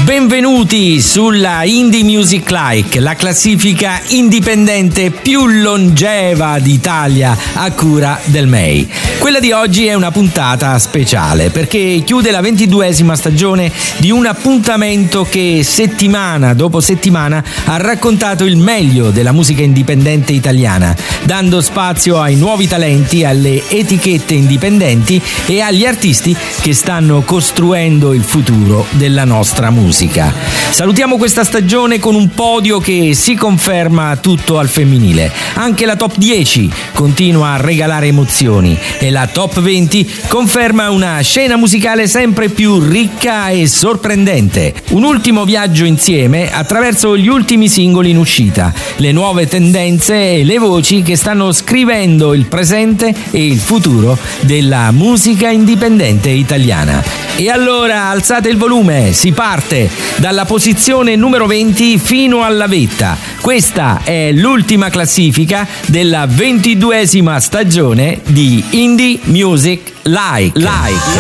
Benvenuti sulla Indie Music Like, la classifica indipendente più longeva d'Italia a cura del MEI. Quella di oggi è una puntata speciale perché chiude la 22esima stagione di un appuntamento che settimana dopo settimana ha raccontato il meglio della musica indipendente italiana, dando spazio ai nuovi talenti, alle etichette indipendenti e agli artisti che stanno costruendo il futuro della nostra musica. Salutiamo questa stagione con un podio che si conferma tutto al femminile. Anche la top 10 continua a regalare emozioni e la top 20 conferma una scena musicale sempre più ricca e sorprendente. Un ultimo viaggio insieme attraverso gli ultimi singoli in uscita, le nuove tendenze e le voci che stanno scrivendo il presente e il futuro della musica indipendente italiana. E allora alzate il volume, si parte dalla posizione numero 20 fino alla vetta. Questa è l'ultima classifica della 22esima stagione di Indie Music Like.